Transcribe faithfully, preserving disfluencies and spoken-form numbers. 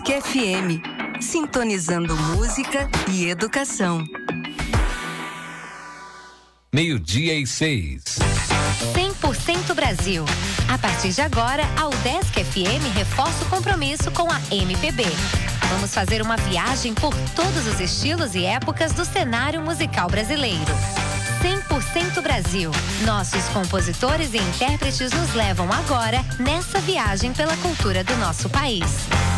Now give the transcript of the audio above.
F M, sintonizando música e educação. Meio-dia e seis. cem por cento Brasil. A partir de agora, a UDESC F M reforça o compromisso com a M P B. Vamos fazer uma viagem por todos os estilos e épocas do cenário musical brasileiro. cem por cento Brasil. Nossos compositores e intérpretes nos levam agora nessa viagem pela cultura do nosso país.